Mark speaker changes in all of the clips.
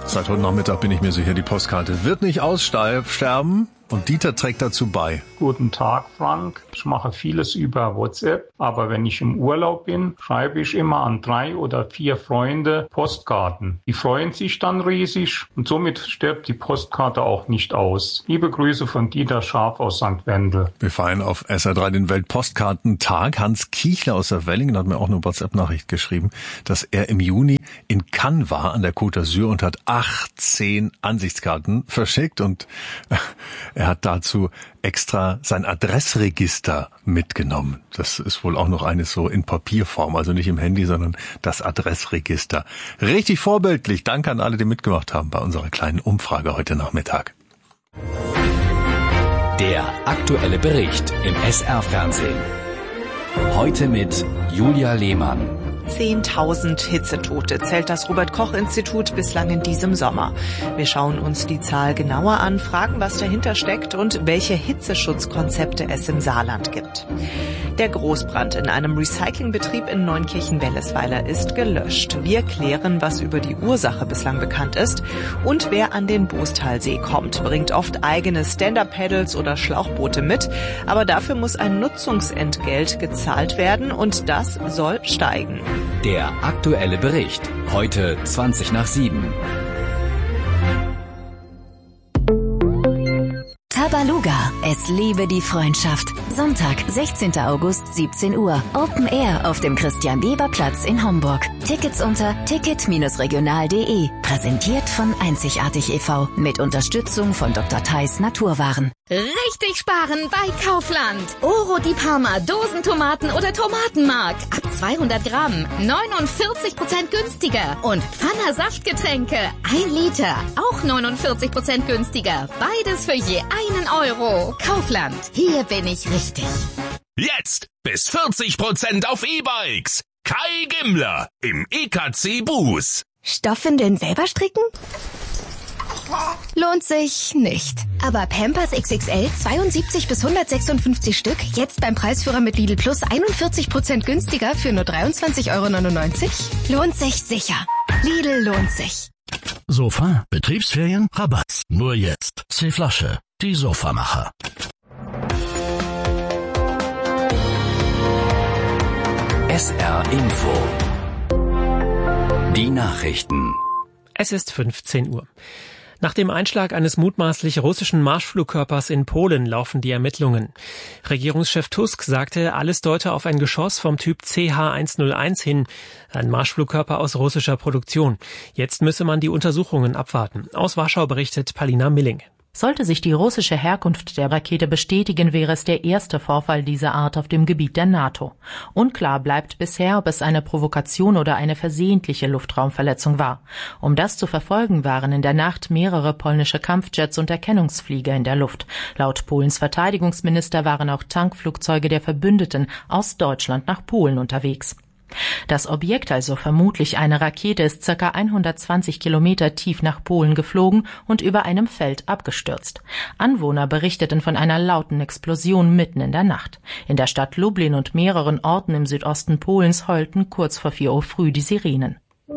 Speaker 1: Seit heute Nachmittag bin ich mir sicher, die Postkarte wird nicht aussterben. Und Dieter trägt dazu bei.
Speaker 2: Guten Tag, Frank. Ich mache vieles über WhatsApp, aber wenn ich im Urlaub bin, schreibe ich immer an 3 oder 4 Freunde Postkarten. Die freuen sich dann riesig und somit stirbt die Postkarte auch nicht aus. Liebe Grüße von Dieter Scharf aus St. Wendel.
Speaker 1: Wir feiern auf SR3 den Weltpostkartentag. Hans Kiechler aus der Wellingen hat mir auch eine WhatsApp-Nachricht geschrieben, dass er im Juni in Cannes war an der Côte d'Azur und hat 18 Ansichtskarten verschickt und er hat dazu extra sein Adressregister mitgenommen. Das ist wohl auch noch eines so in Papierform, also nicht im Handy, sondern das Adressregister. Richtig vorbildlich. Danke an alle, die mitgemacht haben bei unserer kleinen Umfrage heute Nachmittag.
Speaker 3: Der aktuelle Bericht im SR-Fernsehen. Heute mit Julia Lehmann.
Speaker 4: 10.000 Hitzetote zählt das Robert-Koch-Institut bislang in diesem Sommer. Wir schauen uns die Zahl genauer an, fragen, was dahinter steckt und welche Hitzeschutzkonzepte es im Saarland gibt. Der Großbrand in einem Recyclingbetrieb in Neunkirchen-Wellesweiler ist gelöscht. Wir klären, was über die Ursache bislang bekannt ist. Und wer an den Boostalsee kommt, bringt oft eigene Stand-Up-Paddles oder Schlauchboote mit. Aber dafür muss ein Nutzungsentgelt gezahlt werden und das soll steigen.
Speaker 3: Der aktuelle Bericht. Heute 7:20.
Speaker 5: Tabaluga, es liebe die Freundschaft. Sonntag, 16. August, 17 Uhr. Open Air auf dem Christian-Weber-Platz in Homburg. Tickets unter ticket-regional.de. Präsentiert von Einzigartig e.V. mit Unterstützung von Dr. Theis Naturwaren.
Speaker 6: Richtig sparen bei Kaufland. Oro di Parma, Dosentomaten oder Tomatenmark. Ab 200 Gramm, 49% günstiger. Und Pfanner Saftgetränke, 1 Liter, auch 49% günstiger. Beides für je €1. Kaufland, hier bin ich richtig.
Speaker 7: Jetzt bis 40% auf E-Bikes. Kai Gimmler im EKC Buß.
Speaker 8: Stoffwindeln selber stricken? Lohnt sich nicht. Aber Pampers XXL 72 bis 156 Stück, jetzt beim Preisführer mit Lidl Plus 41% günstiger für nur €23,99? Lohnt sich sicher. Lidl lohnt sich.
Speaker 9: Sofa, Betriebsferien, Rabatt. Nur jetzt. C-Flasche, die Sofamacher.
Speaker 3: SR Info. Die Nachrichten.
Speaker 10: Es ist 15 Uhr. Nach dem Einschlag eines mutmaßlich russischen Marschflugkörpers in Polen laufen die Ermittlungen. Regierungschef Tusk sagte, alles deute auf ein Geschoss vom Typ CH-101 hin, ein Marschflugkörper aus russischer Produktion. Jetzt müsse man die Untersuchungen abwarten. Aus Warschau berichtet Palina Milling.
Speaker 11: Sollte sich die russische Herkunft der Rakete bestätigen, wäre es der erste Vorfall dieser Art auf dem Gebiet der NATO. Unklar bleibt bisher, ob es eine Provokation oder eine versehentliche Luftraumverletzung war. Um das zu verfolgen, waren in der Nacht mehrere polnische Kampfjets und Erkennungsflieger in der Luft. Laut Polens Verteidigungsminister waren auch Tankflugzeuge der Verbündeten aus Deutschland nach Polen unterwegs. Das Objekt, also vermutlich eine Rakete, ist ca. 120 Kilometer tief nach Polen geflogen und über einem Feld abgestürzt. Anwohner berichteten von einer lauten Explosion mitten in der Nacht. In der Stadt Lublin und mehreren Orten im Südosten Polens heulten kurz vor 4 Uhr früh die Sirenen.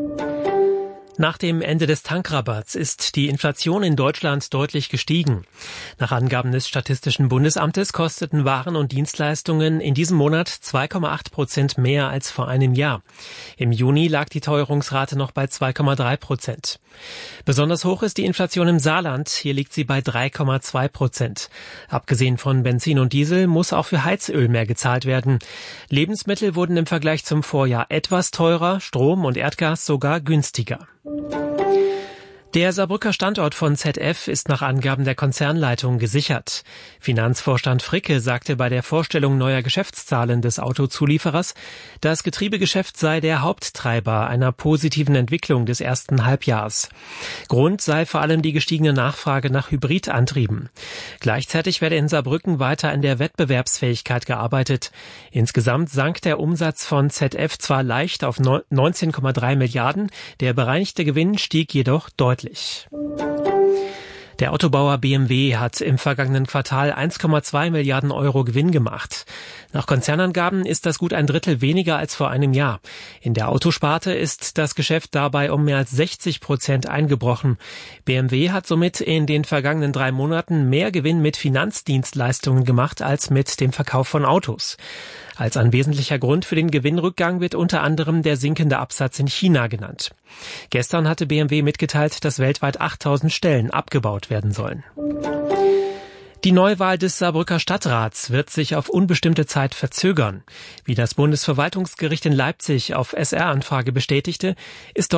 Speaker 10: Nach dem Ende des Tankrabatts ist die Inflation in Deutschland deutlich gestiegen. Nach Angaben des Statistischen Bundesamtes kosteten Waren und Dienstleistungen in diesem Monat 2,8% mehr als vor einem Jahr. Im Juni lag die Teuerungsrate noch bei 2,3%. Besonders hoch ist die Inflation im Saarland. Hier liegt sie bei 3,2%. Abgesehen von Benzin und Diesel muss auch für Heizöl mehr gezahlt werden. Lebensmittel wurden im Vergleich zum Vorjahr etwas teurer, Strom und Erdgas sogar günstiger. Der Saarbrücker Standort von ZF ist nach Angaben der Konzernleitung gesichert. Finanzvorstand Fricke sagte bei der Vorstellung neuer Geschäftszahlen des Autozulieferers, das Getriebegeschäft sei der Haupttreiber einer positiven Entwicklung des ersten Halbjahres. Grund sei vor allem die gestiegene Nachfrage nach Hybridantrieben. Gleichzeitig werde in Saarbrücken weiter an der Wettbewerbsfähigkeit gearbeitet. Insgesamt sank der Umsatz von ZF zwar leicht auf 19,3 Milliarden, der bereinigte Gewinn stieg jedoch deutlich. Der Autobauer BMW hat im vergangenen Quartal 1,2 Milliarden Euro Gewinn gemacht. Nach Konzernangaben ist das gut ein Drittel weniger als vor einem Jahr. In der Autosparte ist das Geschäft dabei um mehr als 60% eingebrochen. BMW hat somit in den vergangenen 3 Monaten mehr Gewinn mit Finanzdienstleistungen gemacht als mit dem Verkauf von Autos. Als ein wesentlicher Grund für den Gewinnrückgang wird unter anderem der sinkende Absatz in China genannt. Gestern hatte BMW mitgeteilt, dass weltweit 8.000 Stellen abgebaut werden sollen. Die Neuwahl des Saarbrücker Stadtrats wird sich auf unbestimmte Zeit verzögern. Wie das Bundesverwaltungsgericht in Leipzig auf SR-Anfrage bestätigte, ist